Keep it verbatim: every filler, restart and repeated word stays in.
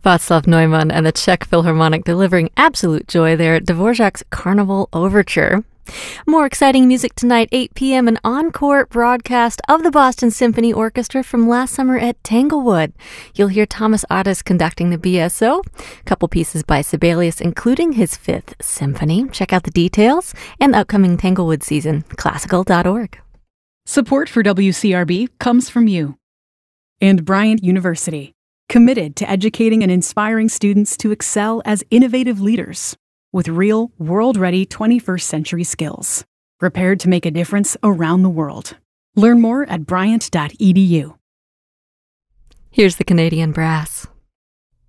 Václav Neumann and the Czech Philharmonic delivering absolute joy there at Dvorak's Carnival Overture. More exciting music tonight, eight p.m., an encore broadcast of the Boston Symphony Orchestra from last summer at Tanglewood. You'll hear Thomas Adès conducting the B S O, a couple pieces by Sibelius, including his Fifth Symphony. Check out the details and the upcoming Tanglewood season, classical dot org. Support for W C R B comes from you and Bryant University, committed to educating and inspiring students to excel as innovative leaders with real, world-ready twenty-first century skills, prepared to make a difference around the world. Learn more at bryant dot e d u. Here's the Canadian Brass.